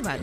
for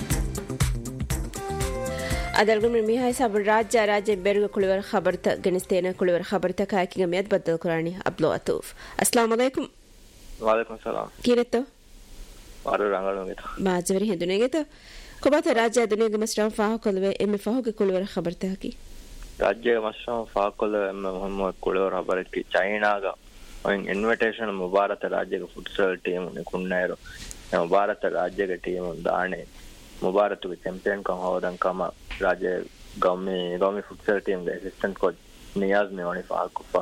ಅದಲ್ಗುಮ್ ಮಿಹಾಯ್ Sab ರಾಜ್ಯ ಬೆರುಗ ಕುಳಿವರ ಖಬರ್ತ ಗಣಿಸ್ತೇನ ಕುಳಿವರ ಖಬರ್ತ ಕಾಕಿಗ ಮಿಯದ್ ಬದ್ದಲ್ ಕುರಾನಿ ಅಬ್ಲೋ ಅತೂಫ್ ಅಸ್ಸಲಾಮು ಅಲೈಕುಂ ವಾಲೇಕುಂ ಸಲಾಂ ಕಿರತ ವಾರು ರಂಗಳು ಮಿತ ಮಾಜವರಿ ಹೆದುನೆಗೆತ ಕೊಬತ ರಾಜ್ಯ ದುನಿಯಗ ಮಸ್ರಾಂ ಫಾಹು ಕಲವೆ ಎಮ್ಮೆ ಫಾಹುಗೆ ಕುಳಿವರ ಖಬರ್ತ ಹಾಕಿ ರಾಜ್ಯ ಮಸ್ರಾಂ ಫಾಹು ಕಲವೆ ಎಮ್ಮೆ Mohammed ಕುಳಿವರ ಖಬರ್ಕಿ ಚೈನಾಗ invitation ಮುಬಾರತ ರಾಜ್ಯಗ ಫುಟ್ಸಾಲ್ team ಕುಣ್ಣೇರು ಮುಬಾರತ ರಾಜ್ಯಗ team ದಾಣೆ ಮುಬಾರತುಗೆ champion ಕಂ ಹೋದಂ ಕಮ ರಾಜ್ಯ ಗೌಮಿ ಫುಟ್ಸಾಲ್ ಟೀಮ್ ಗೆ assistant coach Niyaz Mevani ಫಾಕುಫಾ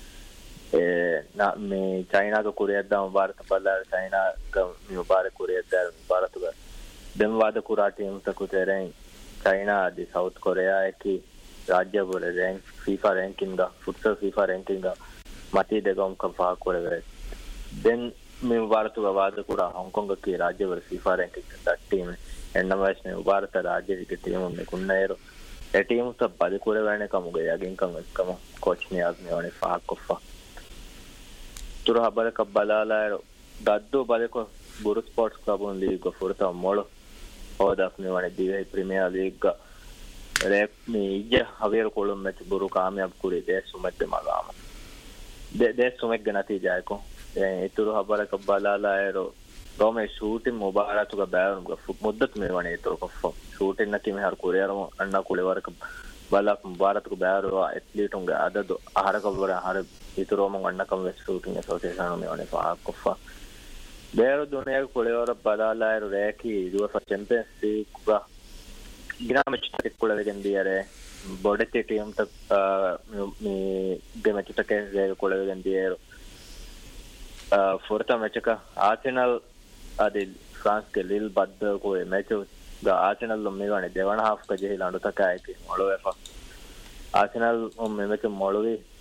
May ಚೈನಾಗ ಕುರಿಯದ್ದ ಮುಬಾರತ ಬಲ್ಲಾರ ಚೈನಾಗ Mubaraka ಕುರಿಯದ್ದ ಮುಬಾರತುಗ ಬೆಂವಾದ ಕುರಾ team ತಕು ತೆರೆ ಚೈನಾ ದಿ ಸೌತ್ ಕೊರಿಯಾ ಕಿ ರಾಜ್ಯ ಬೋಲೆ rank FIFA ranking ಫುಟ್ಸಾಲ್ FIFA ranking ಮತಿ ದೆಗಂ ಕಂ ಫಾಕುರೆ ದೆನ್ ಮೇ ಮುಬಾರತುಗ ವಾದ ಕುರಾ ಹಾಂಗ್ಕಾಂಗ್ ಕಿ ರಾಜ್ಯ ಬೋಲೆ FIFA ranking the team ಎಣ್ಣವಯಸ್ಸಿನ Bharat ರಾಜ್ಯದ ಟೀಮ್ ಒಂದು ಕುಣ್ಣೇರು ಎ ಟೀಮ್ ಸ ಬದುಕುರೆ ವೇಣೆ ಕಮುಗೆ ಯಾಗಿನ್ ಕಮ ಕೋಚ್ ನಿಯಾಜ್ ಮೇವಾನಿ ಫಾಕುಫಾ ತುರು ಹಬರ ಕಬ್ಬಲಾಲಾಯರು ದದ್ದು ಬದುಕು ಬುರು ಸ್ಪೋರ್ಟ್ಸ್ ಕ್ಲಬ್ ಒಂದು league ಫುರ್ತ ಮೊಳು ಹೋದಫ್ Mevani ದಿವೆ premier league rape ಮಿ ಇಜ್ಜೆ ಹವೇರು ಕೊಳುಂ ಮೆಚ್ ಬುರು ಕಾಮಯಾಬ್ ಕುರಿ ದೇಶ್ ಸುಮೆತ್ತೆ ಮಗಾಮ ದೇಶ್ ಸುಮೆಗ್ಗೆ ನತೀಜಾಯಕು ತುರು ಹಬರ ಕಬ್ಬಲಾಲಾಯರು रोमे शूटिंग मुबारक का बैर मुद्दत में वने तो को शूटिंग न की में हर कुरियर अन्ना कुलेवर का बाला मुबारक को बैर एथलीट होंगे आदत आहार का बर आहार इतरो में अन्ना कम शूटिंग एसोसिएशन में वने फा कुफा बैर दुनिया को कुलेवर बाला lawyer recce UEFA champions league का गिना में चिट कुले गंदियारे बॉडी टीम तक में गेम चिट के कुले गंदियारे फोर्थ मैच का आर्सेनल अदे फ्रांस के लील बद्द को मैच गा आर्सेनल मेवाने देवन हाफ का जेही लांडो तक आए कि मोळो एफ आर्सेनल मैच मोळवी